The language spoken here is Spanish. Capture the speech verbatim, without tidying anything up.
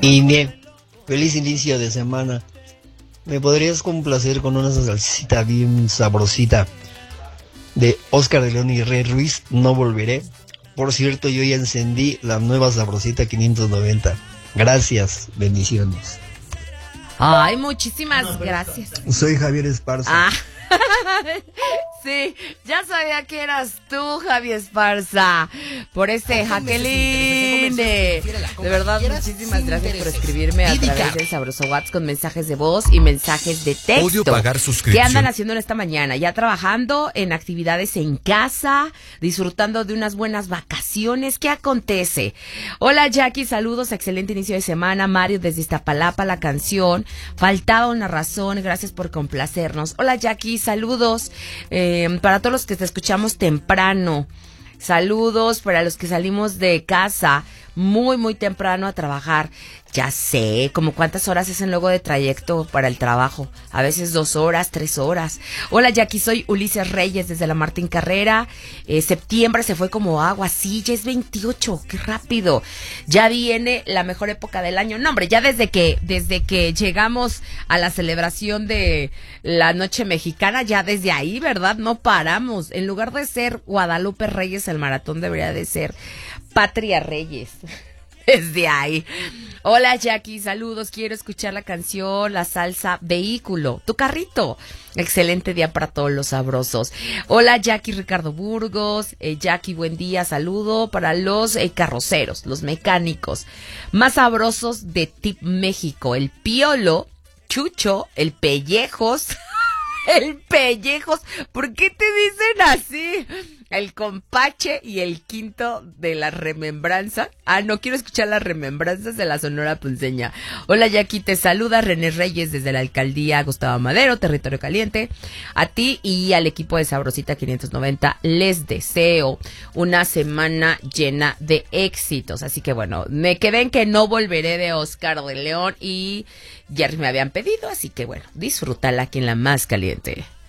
Ine, feliz inicio de semana. ¿Me podrías complacer con una salsita bien sabrosita de Oscar de León y Rey Ruiz? No volveré. Por cierto, yo ya encendí la nueva sabrosita quinientos noventa. Gracias, bendiciones. Ay, muchísimas no, gracias. Soy Javier Esparza. Ah. Sí, ya sabía que eras tú, Javier Esparza, por este Jacqueline. De, de verdad, muchísimas gracias por escribirme a través del Sabroso WhatsApp con mensajes de voz y mensajes de texto. Odio pagar suscripción. ¿Qué andan haciendo en esta mañana? Ya trabajando en actividades en casa, disfrutando de unas buenas vacaciones. ¿Qué acontece? Hola, Jackie, saludos, excelente inicio de semana. Mario desde Iztapalapa, la canción Faltaba una razón, gracias por complacernos. Hola, Jackie, saludos. Eh, para todos los que te escuchamos temprano, saludos para los que salimos de casa muy muy temprano a trabajar. Ya sé, como cuántas horas es en luego de trayecto para el trabajo, a veces dos horas, tres horas. Hola Jackie, soy Ulises Reyes desde la Martín Carrera. eh, septiembre se fue como agua, sí, ya es veintiocho, qué rápido, ya viene la mejor época del año. No hombre, ya desde que, desde que llegamos a la celebración de la noche mexicana, ya desde ahí, ¿verdad? No paramos, en lugar de ser Guadalupe Reyes el maratón debería de ser Patria Reyes. Desde ahí. Hola Jackie, saludos, quiero escuchar la canción La Salsa Vehículo, tu carrito. Excelente día para todos los sabrosos. Hola Jackie, Ricardo Burgos. eh, Jackie, buen día, saludo para los eh, carroceros, los mecánicos más sabrosos de Tip México, el Piolo, Chucho, el Pellejos. El Pellejos, ¿por qué te dicen así? El Compache y el Quinto de la Remembranza. Ah, no, quiero escuchar las remembranzas de la Sonora Ponceña. Hola Jackie, te saluda René Reyes desde la Alcaldía Gustavo Madero, Territorio Caliente. A ti y al equipo de Sabrosita quinientos noventa les deseo una semana llena de éxitos. Así que bueno, me quedé en que no volveré de Oscar de León y ya me habían pedido, así que bueno, disfrútala aquí en la más caliente.